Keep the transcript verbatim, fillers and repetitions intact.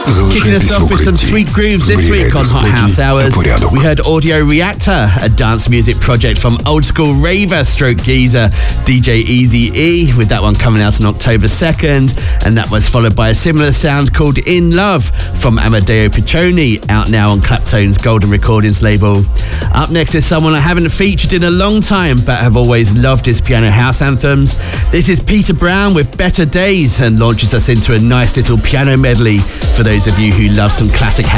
Kicking us off with some sweet grooves this week on Hot House Hours. We heard Audio Reactor, a dance music project from old school raver stroke geezer D J Easy E, with that one coming out on October second. And that was followed by a similar sound called In Love from Amadeo Piccioni, out now on Claptone's Golden Recordings label. Up next is someone I haven't featured in a long time, but have always loved his piano house anthems. This is Peter Brown with Better Days, and launches us into a nice little piano medley for those of you who love some classic